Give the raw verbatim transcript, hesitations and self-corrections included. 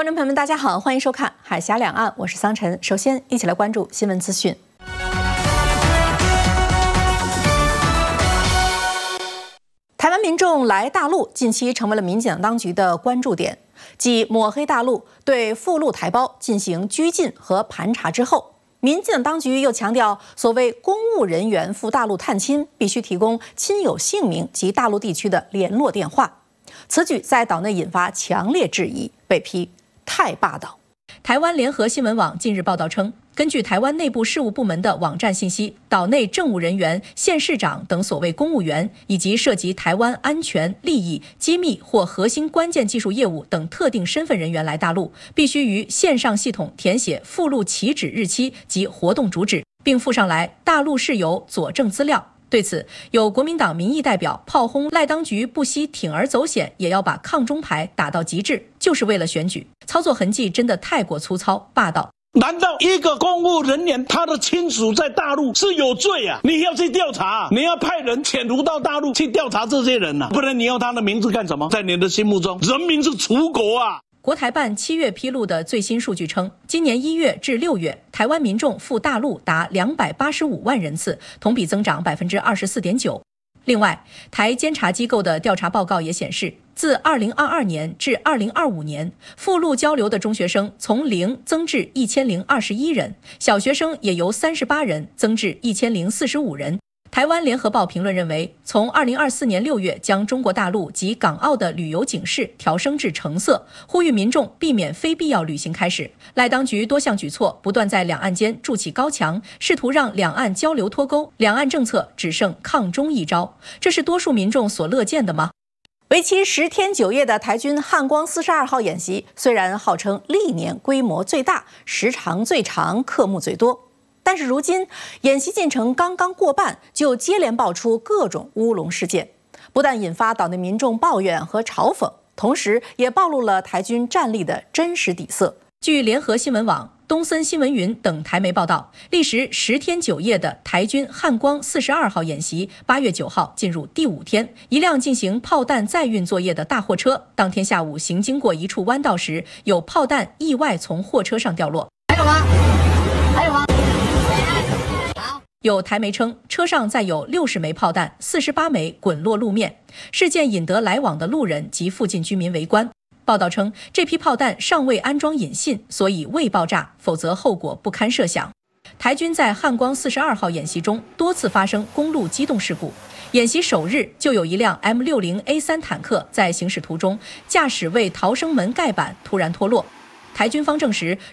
观众朋友们，大家好，欢迎收看《海峡两岸》，我是桑晨。首先，一起来关注新闻资讯。台湾民众来大陆，近期成为了民进党当局的关注点。继抹黑大陆、对赴陆台胞进行拘禁和盘查之后，民进党当局又强调，所谓公务人员赴大陆探亲，必须提供亲友姓名及大陆地区的联络电话。此举在岛内引发强烈质疑，被批太霸道。台湾联合新闻网近日报道称，根据台湾内部事务部门的网站信息，岛内政务人员、县市长等所谓公务员，以及涉及台湾安全、利益、机密或核心关键技术业务等特定身份人员来大陆，必须于线上系统填写赴陆起止日期及活动主旨，并附上来大陆事由佐证资料。对此，有国民党民意代表炮轰赖当局不惜铤而走险，也要把抗中牌打到极致，就是为了选举。操作痕迹真的太过粗糙霸道。 难道一个公务人员他的亲属在大陆是有罪啊？你要去调查，你要派人潜入到大陆去调查这些人啊，不然你要他的名字干什么？在你的心目中，人民是刍狗啊！ 国台办七月披露的最新数据称，今年一月至六月，台湾民众赴大陆达两百八十五万人次，同比增长百分之二十四点九。另外，台监察机构的调查报告也显示，自二零二二年至二零二五年，赴陆交流的中学生从零增至一千零二十一人，小学生也由三十八人增至一千零四十五人。台湾联合报评论认为，从二零二四年六月将中国大陆及港澳的旅游警示调升至橙色，呼吁民众避免非必要旅行开始。赖当局多项举措不断在两岸间筑起高墙，试图让两岸交流脱钩，两岸政策只剩抗中一招，这是多数民众所乐见的吗？为期十天九夜的台军汉光四十二号演习，虽然号称历年规模最大、时长最长、科目最多，但是如今演习进程刚刚过半，就接连爆出各种乌龙事件，不但引发岛内民众抱怨和嘲讽，同时也暴露了台军战力的真实底色。据联合新闻网、东森新闻云等台媒报道，历时十天九夜的台军汉光四十二号演习，八月九号进入第五天，一辆进行炮弹载运作业的大货车，当天下午行经过一处弯道时，有炮弹意外从货车上掉落。还有吗？还有吗？有台媒称，车上载有六十枚炮弹，四十八枚滚落路面。事件引得来往的路人及附近居民围观。报道称，这批炮弹尚未安装引信，所以未爆炸，否则后果不堪设想。台军在汉光四十二号演习中多次发生公路机动事故。演习首日就有一辆 M 六十 A 三 坦克在行驶途中，驾驶位逃生门盖板突然脱落。台军方证实，